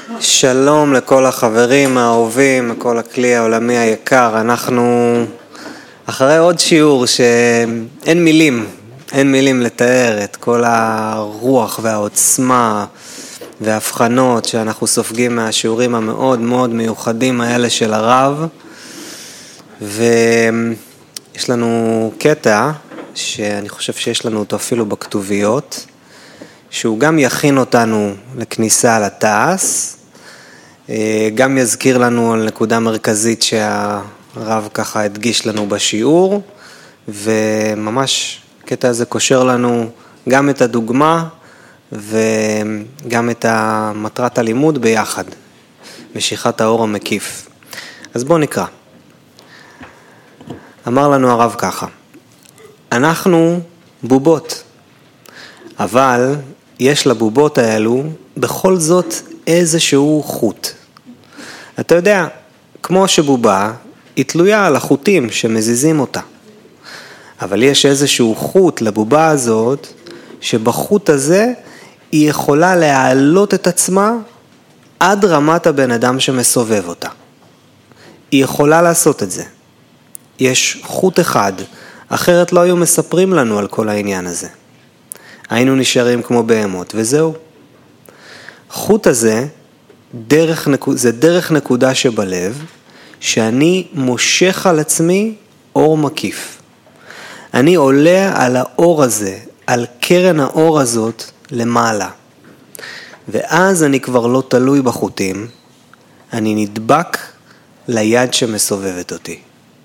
שלום לכל החברים האהובים, לכל הכלי העולמי היקר. אנחנו אחרי עוד שיעור שאין מילים לתאר את כל הרוח והעוצמה וההבחנות שאנחנו סופגים מהשיעורים המאוד מאוד מיוחדים האלה של הרב. ויש לנו קטע שאני חושב שיש לנו אותו אפילו בכתוביות, שהוא גם יכין אותנו לכניסה לתעש, גם יזכיר לנו על נקודה מרכזית שהרב ככה הדגיש לנו בשיעור, וממש קטע הזה קושר לנו גם את הדוגמה וגם את מטרת הלימוד ביחד, משיכת האור המקיף. אז בואו נקרא. אמר לנו הרב ככה: אנחנו בובות, אבל יש לבובות האלו בכל זאת איזשהו חוט. אתה יודע, כמו שבובה היא תלויה על החוטים שמזיזים אותה, אבל יש איזשהו חוט לבובה הזאת, שבחוט הזה היא יכולה להעלות את עצמה עד רמת הבן אדם שמסובב אותה. היא יכולה לעשות את זה. יש חוט אחד, אחרת לא היו מספרים לנו על כל העניין הזה. היינו נשארים כמו בהמות, וזהו. חוט הזה, זה דרך נקודה שבלב, שאני מושך על עצמי אור מקיף. אני עולה על האור הזה, על קרן האור הזאת למעלה. ואז אני כבר לא תלוי בחוטים, אני נדבק ליד שמסובבת אותי.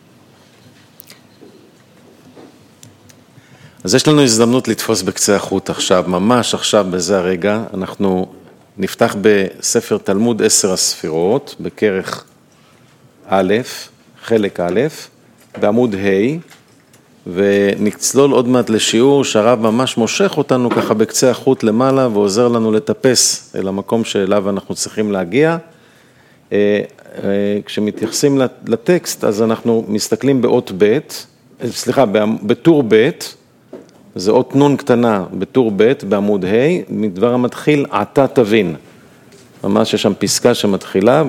אז יש לנו הזדמנות לתפוס בקצה החוט עכשיו, ממש עכשיו בזה הרגע. אנחנו נפתח בספר תלמוד 10 הספירות, בכרך א', חלק א', בעמוד ה', ונצלול עוד מעט לשיעור שהרב ממש מושך אותנו ככה בקצה החוט למעלה, ועוזר לנו לטפס אל המקום שאליו אנחנו צריכים להגיע. כשמתייחסים לטקסט, אז אנחנו מסתכלים באות ב', בטור ב', זה אות נון קטנה בטור ב' בעמוד ה', מדבר המתחיל עתה תבין. ממש יש שם פסקה שמתחילה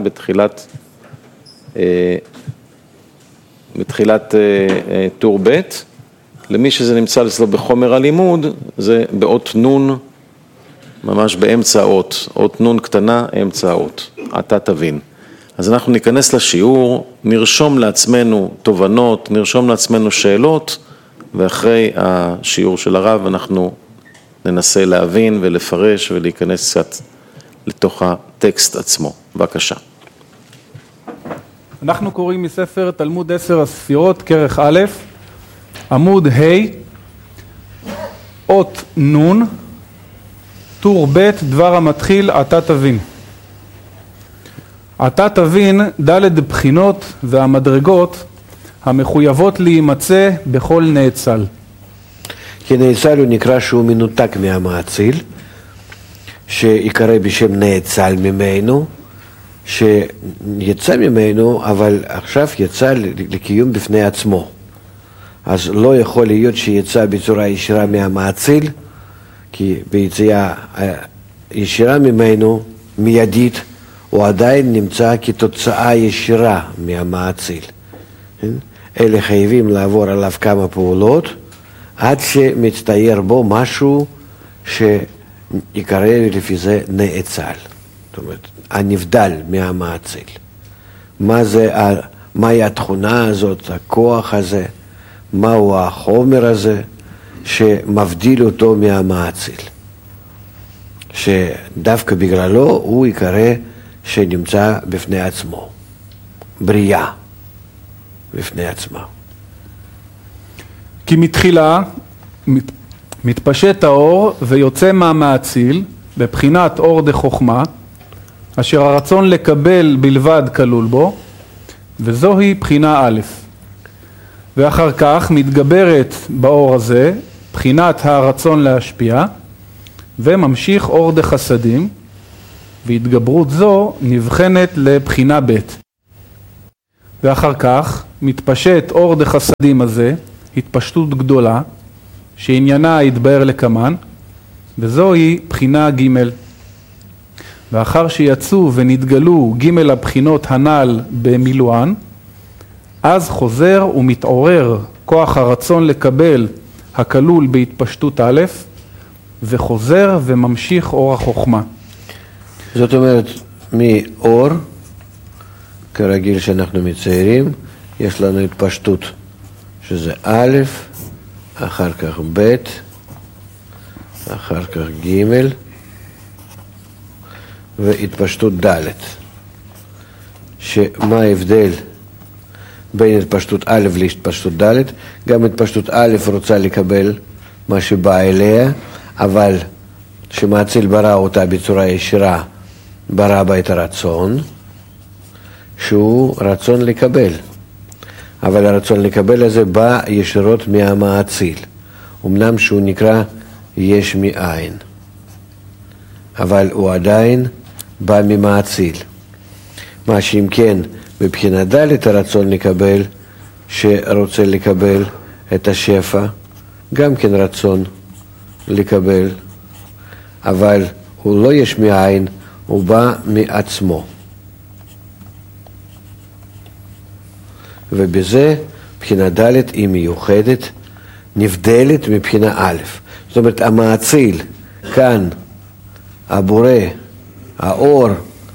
בתחילת טור ב'. למי שזה נמצא אצלו בחומר הלימוד, זה באות נון, ממש באמצע האות, אות נון קטנה, אמצע האות, עתה תבין. אז אנחנו ניכנס לשיעור, נרשום לעצמנו תובנות, נרשום לעצמנו שאלות, ואחרי השיעור של הרב אנחנו ננסה להבין ולפרש ולהיכנס קצת לתוך הטקסט עצמו. בבקשה. אנחנו קוראים מספר תלמוד 10 הספירות, כרך א', עמוד ה', אות נון, טור ב', דבר המתחיל עתה תבין. עתה תבין ד' בחינות והמדרגות המחויבות להימצא בכל נאצל. כי נאצל הוא נקרא שהוא מנותק מהמאציל, שיקרא בשם נאצל ממנו, שיצא ממנו, אבל עכשיו יצא לקיום בפני עצמו. אז לא יכול להיות שיצא בצורה ישירה מהמאציל, כי ביציאה ישירה ממנו, מיידית, הוא עדיין נמצא כתוצאה ישירה מהמאציל. אלה חייבים לעבור עליו כמה פעולות, עד שמצטייר בו משהו שיקרא לפי זה נאצל. זאת אומרת, הנבדל מהמאציל. מהי התכונה הזאת, הכוח הזה, מהו החומר הזה שמבדיל אותו מהמאציל. שדווקא בגללו הוא יקרא שנמצא בפני עצמו. בריאה. בפני עצמה. כי מתחילה מתפשט האור ויוצא מהמאציל בבחינת אור דחוכמה, אשר הרצון לקבל בלבד כלול בו, וזוהי בחינה א'. ואחר כך מתגברת באור הזה בחינת הרצון להשפיע, וממשיך אור דחסדים, והתגברות זו נבחנת לבחינה ב'. ואחר כך מתפשט אור דחסדים הזה, התפשטות גדולה, שעניינה יתבהר לקמן, וזוהי בחינה ג'. ואחר שיצאו ונתגלו ג' הבחינות הנ"ל במילואן, אז חוזר ומתעורר כוח הרצון לקבל הכלול בהתפשטות א', וחוזר וממשיך אור החוכמה. זאת אומרת, מאור, כרגיל שאנחנו מציירים, יש לנו התפשטות, שזה א', אחר כך ב', אחר כך ג', והתפשטות ד'. שמה ההבדל בין התפשטות א' להתפשטות ד'? גם התפשטות א' רוצה לקבל מה שבא אליה, אבל שמאציל ברא אותה בצורה ישירה, ברא בה את הרצון, שהוא רצון לקבל. אבל הרצון לקבל הזה בא ישירות מהמאציל. אמנם שהוא נקרא יש מאין, אבל הוא עדיין בא ממאציל. מה שאם כן, מבחינה ד' הרצון לקבל, שרוצה לקבל את השפע, גם כן רצון לקבל, אבל הוא לא יש מאין, הוא בא מעצמו. ובזה מבחינה ד' היא מיוחדת, נבדלת מבחינה א'. זאת אומרת, המאציל, כאן, הבורא, האור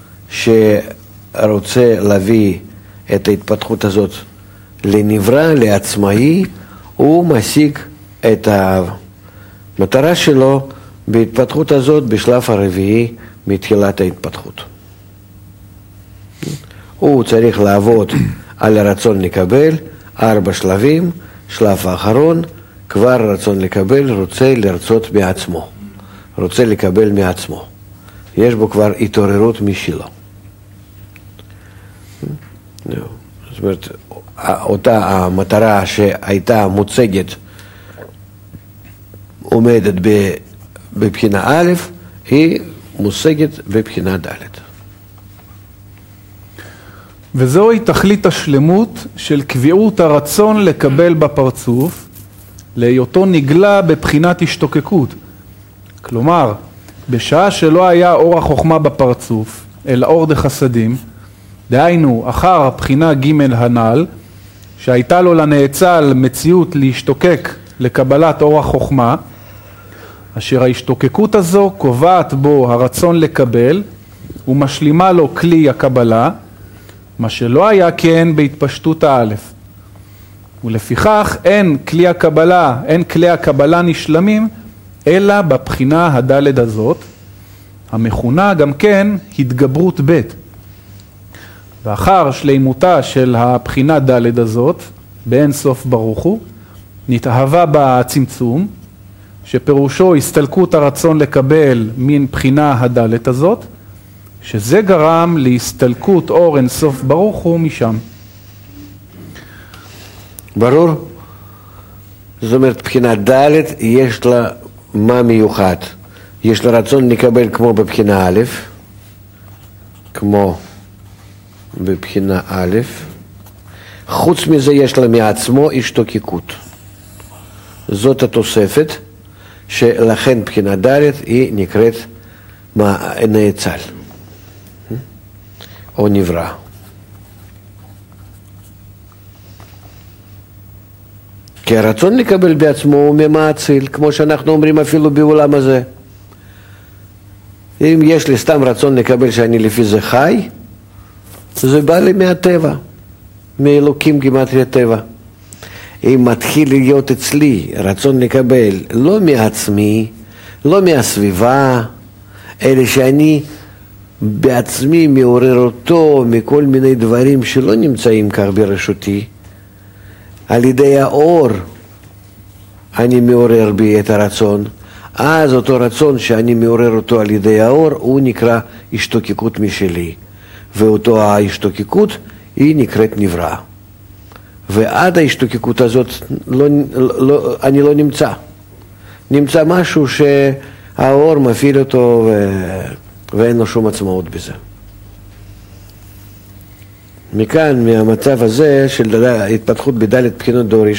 שרוצה להביא את ההתפתחות הזאת לנברא, לעצמאי, הוא משיג את המטרה שלו בהתפתחות הזאת בשלב הרביעי מתחילת ההתפתחות. הוא צריך לעבוד על הרצון לקבל, 4 שלבים, שלב האחרון, כבר הרצון לקבל, רוצה לרצות מעצמו, רוצה לקבל מעצמו. יש בו כבר התעוררות משלו. זאת אומרת, אותה המטרה שהייתה מוצגת, עומדת בבחינה א', היא מושגת בבחינה ד'. וזוהי תכלית השלמות של קביעות הרצון לקבל בפרצוף, להיותו נגלה בבחינת השתוקקות. כלומר, בשעה שלא היה אור החוכמה בפרצוף, אלא אור דחסדים, דהיינו אחר הבחינה ג' הנ"ל, שהייתה לו לנאצל מציאות להשתוקק לקבלת אור החוכמה, אשר ההשתוקקות הזו קובעת בו הרצון לקבל, ומשלימה לו כלי הקבלה, מה שלא היה כן בהתפשטות האלף. ולפיכך אין כלי הקבלה נשלמים, אלא בבחינה הדלת הזאת, המכונה גם כן התגברות ב'. ואחר שלימותה של הבחינה ד' הזאת, באין סוף ברוך הוא, נתאהבה בצמצום, שפירושו הסתלקות הרצון לקבל מן בחינה הד' הזאת, שזה גרם להסתלקות אור אין סוף ברוך הוא משם. ברור? זאת אומרת, בחינה ד' יש לה מה מיוחד. יש לה רצון לקבל כמו בבחינה א', כמו בבחינה א', חוץ מזה יש לה מעצמו השתוקקות. זאת התוספת, שלכן בחינה ד' היא נקראת נאצל, או נברא. כי הרצון לקבל בעצמו הוא ממאציל, כמו שאנחנו אומרים אפילו בעולם הזה. אם יש לי סתם רצון לקבל שאני לפי זה חי, זה בא לי מהטבע, מאלוקים גימטריה טבע. אם מתחיל להיות אצלי רצון לקבל לא מעצמי, לא מהסביבה, אלא שאני בעצמי מעורר אותו מכל מיני דברים שלא נמצאים כך ברשותי, על ידי האור אני מעורר בי את הרצון, אז אותו רצון שאני מעורר אותו על ידי האור הוא נקרא השתוקקות משלי, ואותו ההשתוקקות היא נקראת נברא. ועד ההשתוקקות הזאת אני לא נמצא משהו שהאור מפעיל אותו ואין לו שום עצמאות בזה. מכאן, מהמצב הזה של התפתחות בדלת בחינות דור